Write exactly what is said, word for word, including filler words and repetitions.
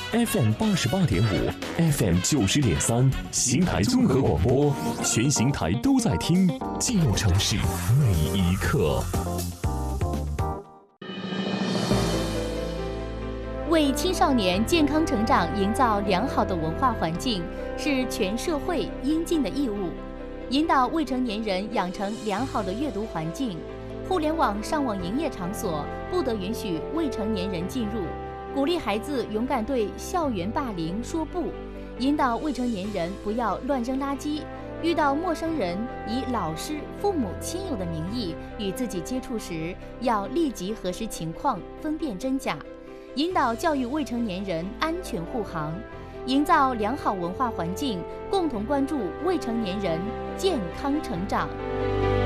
F M 八十八点五 ，F M 九十点三，邢台综合广播，全邢台都在听，记录城市每一刻。 为青少年健康成长营造良好的文化环境，是全社会应尽的义务。引导未成年人养成良好的阅读环境，互联网上网营业场所不得允许未成年人进入。鼓励孩子勇敢对校园霸凌说不，引导未成年人不要乱扔垃圾。遇到陌生人以老师、父母、亲友的名义与自己接触时，要立即核实情况，分辨真假。引导教育未成年人安全护航，营造良好文化环境，共同关注未成年人健康成长。